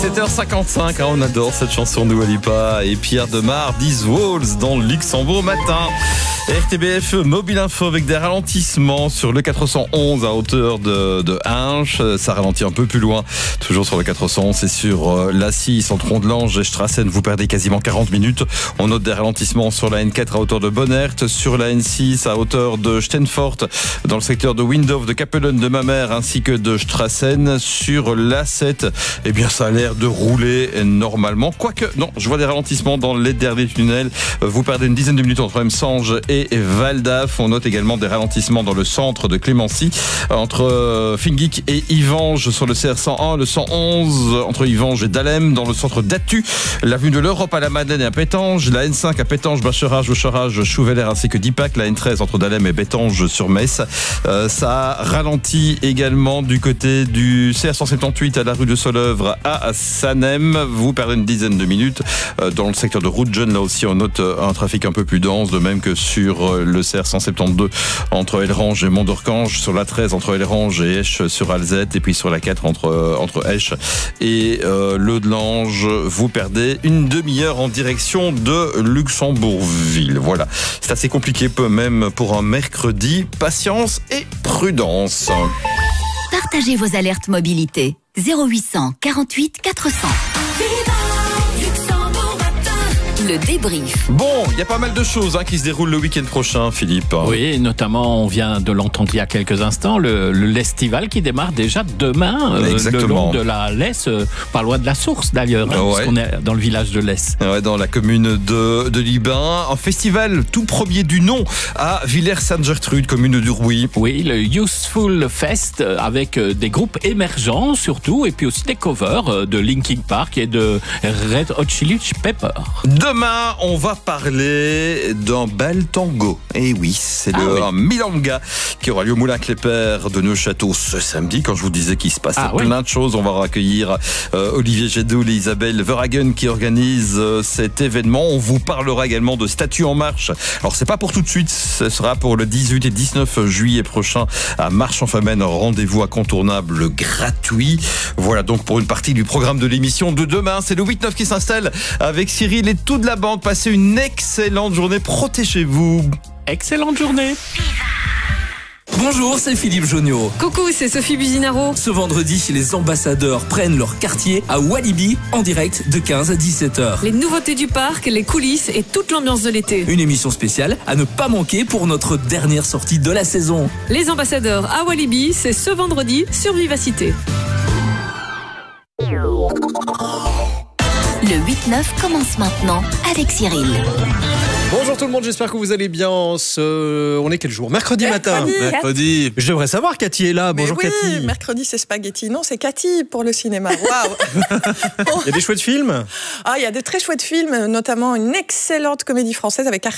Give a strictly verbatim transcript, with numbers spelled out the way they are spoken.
sept heures cinquante-cinq, hein, on adore cette chanson de Dua Lipa et Pierre Demar, These Walls dans le Luxembourg matin. R T B F Mobile Info avec des ralentissements sur le quatre cent onze à hauteur de, de Hinche. Ça ralentit un peu plus loin, toujours sur le quatre cent onze, c'est sur l'A six entre Rondelange et Strassen. Vous perdez quasiment quarante minutes. On note des ralentissements sur la N quatre à hauteur de Bonnert, sur la N six à hauteur de Steenfort, dans le secteur de Windhof, de Capellen, de Mamers ainsi que de Strassen. Sur l'A sept, eh bien ça a l'air de rouler normalement. Quoique, non, je vois des ralentissements dans les derniers tunnels. Vous perdez une dizaine de minutes entre Emsange et et Val-d'Af. On note également des ralentissements dans le centre de Clémency entre Finguic et Yvange sur le C R cent un, le cent onze entre Yvange et Dahlem, dans le centre d'Attu, l'avenue de l'Europe à la Madeleine et à Pétange, la N cinq à Pétange, Bacherage, Aucherage, Chouveler ainsi que Dipac, la N treize entre Dahlem et Bétange sur Metz. Euh, ça ralentit également du côté du C R cent soixante-dix-huit à la rue de Solœuvre à Sanem. Vous perdez une dizaine de minutes. Euh, dans le secteur de Route-Jeune, là aussi on note un trafic un peu plus dense, de même que sur le C R cent soixante-douze entre Elrange et Mont-d'Orcange, sur la treize entre Elrange et Esch sur Alzette, et puis sur la quatre entre, entre Esch et euh, Le de Lange. Vous perdez une demi-heure en direction de Luxembourgville. Voilà, c'est assez compliqué même pour un mercredi. Patience et prudence. Partagez vos alertes mobilité. zéro huit cent quarante-huit quatre cents. Le débrief. Bon, il y a pas mal de choses hein, qui se déroulent le week-end prochain, Philippe. Oui, notamment, on vient de l'entendre il y a quelques instants, le, le Lestival qui démarre déjà demain, euh, le long de la Lesse, euh, pas loin de la source d'ailleurs, hein, ouais. parce qu'on est dans le village de Lesse. Ouais, dans la commune de, de Libin. Un festival tout premier du nom à Villers-Sainte-Gertrude, commune du Rouy. Oui, le Useful Fest avec des groupes émergents surtout, et puis aussi des covers de Linkin Park et de Red Hot Chili Peppers. Demain, on va parler d'un bel tango. Et oui, c'est ah le oui. un Milanga qui aura lieu au Moulin Clépère de Neuchâteau ce samedi. Quand je vous disais qu'il se passe ah plein oui. de choses, on va accueillir euh, Olivier Gédoul et Isabelle Verhagen qui organisent euh, cet événement. On vous parlera également de Statue en Marche. Alors, c'est pas pour tout de suite, ce sera pour le dix-huit et dix-neuf juillet prochain à Marche-en-Famenne. Rendez-vous incontournable gratuit. Voilà donc pour une partie du programme de l'émission de demain. C'est le huit neuf qui s'installe avec Cyril et toute la bande. Passez une excellente journée. Protégez-vous. Excellente journée. Bonjour, c'est Philippe Jonio. Coucou, c'est Sophie Buzinaro. Ce vendredi, les ambassadeurs prennent leur quartier à Walibi en direct de quinze à dix-sept heures. Les nouveautés du parc, les coulisses et toute l'ambiance de l'été. Une émission spéciale à ne pas manquer pour notre dernière sortie de la saison. Les ambassadeurs à Walibi, c'est ce vendredi sur Vivacité. Le huit neuf commence maintenant avec Cyril. Bonjour tout le monde, j'espère que vous allez bien. Ce... On est quel jour ? Mercredi, Mercredi matin. Mercredi. Je devrais savoir, Cathy est là. Mais Bonjour oui, Cathy. mercredi c'est spaghetti. Non, c'est Cathy pour le cinéma. Waouh. Il y a des chouettes films ? Ah, il y a de très chouettes films, notamment une excellente comédie française avec